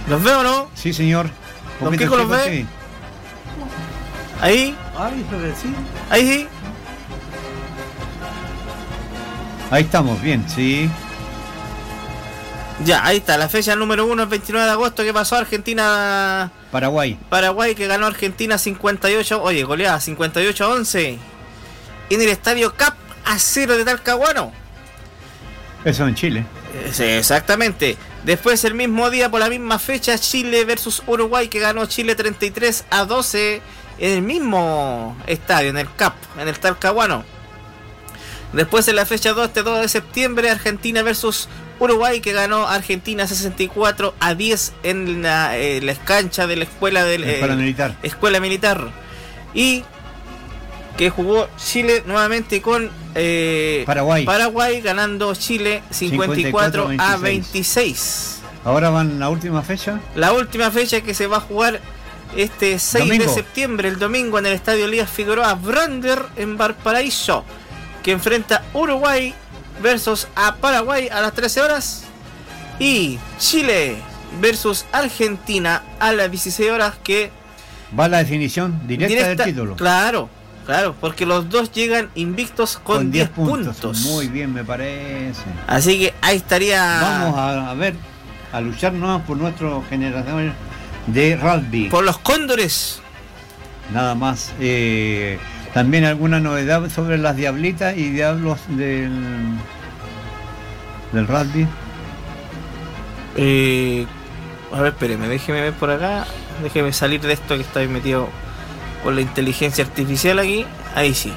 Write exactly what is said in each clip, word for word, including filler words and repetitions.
¿Los veo o no? Sí, señor. ¿Don Kiko los ve? Sí. Ahí. Ahí, sí. Ahí sí. Ahí estamos, bien, sí. Ya, ahí está, la fecha número uno, el veintinueve de agosto, que pasó Argentina... Paraguay. Paraguay, que ganó Argentina cincuenta y ocho, oye, goleada, cincuenta y ocho a once. En el estadio Cap Acero de Talcahuano. Eso en Chile. Sí, exactamente. Después, el mismo día, por la misma fecha, Chile versus Uruguay, que ganó Chile treinta y tres a doce en el mismo estadio, en el Cap, en el Talcahuano. Después, en la fecha dos, este dos de septiembre, Argentina versus Uruguay, que ganó Argentina sesenta y cuatro a diez en la, eh, la cancha de la escuela, de, la escuela, eh, militar. escuela militar. Y que jugó Chile nuevamente con eh, Paraguay. Paraguay, ganando Chile cincuenta y cuatro a veintiséis. Ahora van la última fecha. La última fecha que se va a jugar este seis domingo de septiembre, el domingo, en el estadio Elías Figueroa Brander en Valparaíso, que enfrenta Uruguay versus a Paraguay a las trece horas y Chile versus Argentina a las dieciséis horas, que va la definición directa, directa del título. Claro, claro, porque los dos llegan invictos con, con diez puntos. puntos. Muy bien, me parece. Así que ahí estaría. Vamos a, a ver, a luchar nuevos por nuestra generación de rugby. Por los Cóndores. Nada más. Eh, También alguna novedad sobre las diablitas y diablos del del rugby. Eh, a ver, espéreme, déjeme ver por acá. Déjeme salir de esto que estoy metido con la inteligencia artificial aquí. Ahí sí.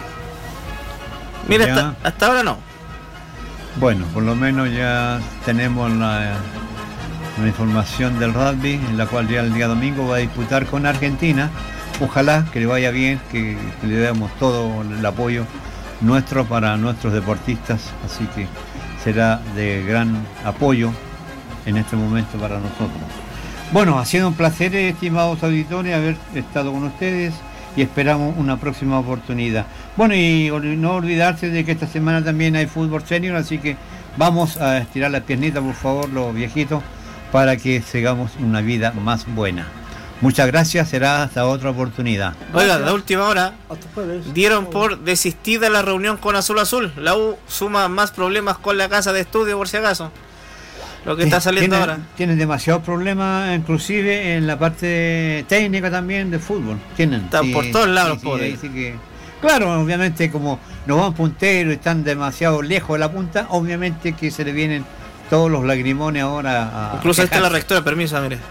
Mira, hasta, hasta ahora no. Bueno, por lo menos ya tenemos la, la información del rugby, en la cual ya el día domingo va a disputar con Argentina. Ojalá que le vaya bien, que, que le demos todo el apoyo nuestro para nuestros deportistas, así que será de gran apoyo en este momento para nosotros. Bueno, ha sido un placer, estimados auditores, haber estado con ustedes y esperamos una próxima oportunidad. Bueno, y no olvidarse de que esta semana también hay fútbol senior, así que vamos a estirar las piernitas, por favor, los viejitos, para que sigamos una vida más buena. Muchas gracias, será hasta otra oportunidad. Oiga, la última hora dieron por desistida la reunión con Azul Azul. La U suma más problemas con la casa de estudio, por si acaso. Lo que sí, está saliendo tienen, ahora. Tienen demasiados problemas, inclusive en la parte técnica también del fútbol. Tienen. Están sí, por todos lados, sí, sí, sí, que, claro, obviamente como no van punteros y están demasiado lejos de la punta, obviamente que se le vienen todos los lagrimones ahora a... Incluso está la rectora, permiso, mire.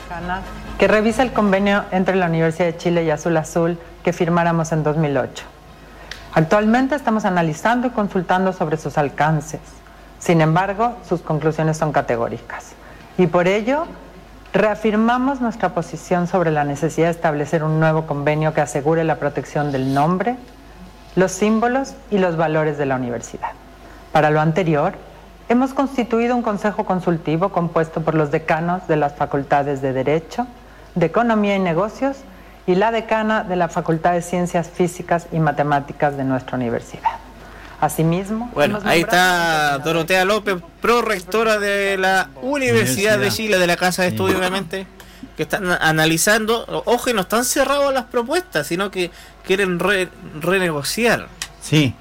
Que revisa el convenio entre la Universidad de Chile y Azul Azul que firmáramos en dos mil ocho. Actualmente estamos analizando y consultando sobre sus alcances. Sin embargo, sus conclusiones son categóricas. Y por ello, reafirmamos nuestra posición sobre la necesidad de establecer un nuevo convenio que asegure la protección del nombre, los símbolos y los valores de la universidad. Para lo anterior, hemos constituido un consejo consultivo compuesto por los decanos de las facultades de Derecho, de Economía y Negocios y la decana de la Facultad de Ciencias Físicas y Matemáticas de nuestra universidad. Asimismo, bueno, ahí está Dorotea López, prorectora de la Universidad, Universidad de Chile, de la Casa de sí. Estudio, obviamente, que están analizando. Ojo, y no están cerradas las propuestas, sino que quieren re, renegociar. Sí.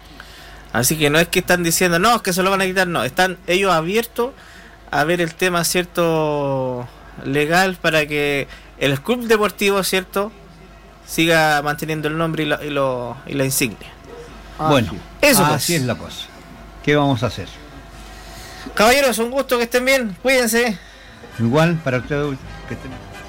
Así que no es que están diciendo, no, es que se lo van a quitar, no, están ellos abiertos a ver el tema, cierto, legal, para que el club deportivo, cierto, siga manteniendo el nombre y, lo, y, lo, y la insignia. Ah, bueno, sí. Eso pues. Así es la cosa. ¿Qué vamos a hacer? Caballeros, un gusto, que estén bien, cuídense. Igual para ustedes, que estén bien.